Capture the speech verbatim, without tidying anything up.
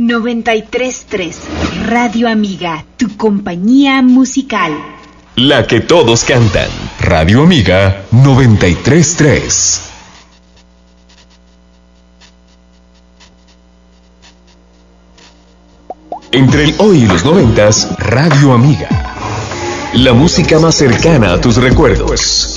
noventa y tres punto tres Radio Amiga, tu compañía musical. La que todos cantan. Radio Amiga noventa y tres punto tres. Entre el hoy y los noventas, Radio Amiga. La música más cercana a tus recuerdos.